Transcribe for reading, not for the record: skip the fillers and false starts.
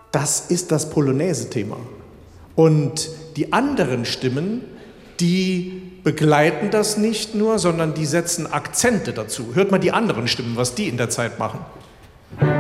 Das ist das Polonaise-Thema. Und die anderen Stimmen, die begleiten das nicht nur, sondern die setzen Akzente dazu. Hört mal die anderen Stimmen, was die in der Zeit machen.